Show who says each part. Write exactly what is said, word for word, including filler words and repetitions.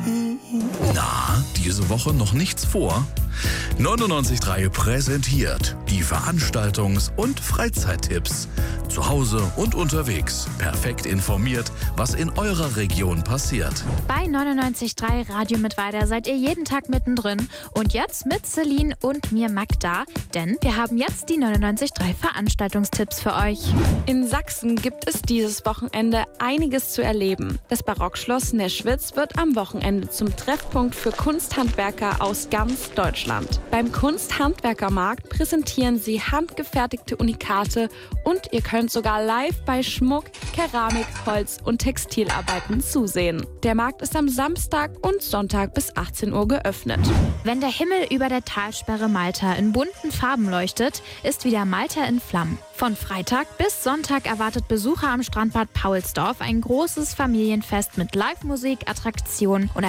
Speaker 1: Na, diese Woche noch nichts vor? neunundneunzig Komma drei präsentiert die Veranstaltungs- und Freizeittipps. Zu Hause und unterwegs. Perfekt informiert, was in eurer Region passiert.
Speaker 2: Bei neunundneunzig Komma drei Radio Mittweida seid ihr jeden Tag mittendrin. Und jetzt mit Celine und mir Magda. Denn wir haben jetzt die neunundneunzig Komma drei Veranstaltungstipps für euch.
Speaker 3: In Sachsen gibt es dieses Wochenende einiges zu erleben. Das Barockschloss Neschwitz wird am Wochenende zum Treffpunkt für Kunsthandwerker aus ganz Deutschland. Beim Kunsthandwerkermarkt präsentieren sie handgefertigte Unikate und ihr könnt sogar live bei Schmuck, Keramik, Holz und Textilarbeiten zusehen. Der Markt ist am Samstag und Sonntag bis achtzehn Uhr geöffnet.
Speaker 2: Wenn der Himmel über der Talsperre Malta in bunten Farben leuchtet, ist wieder Malta in Flammen. Von Freitag bis Sonntag erwartet Besucher am Strandbad Paulsdorf ein großes Familienfest mit Live-Musik, Attraktionen und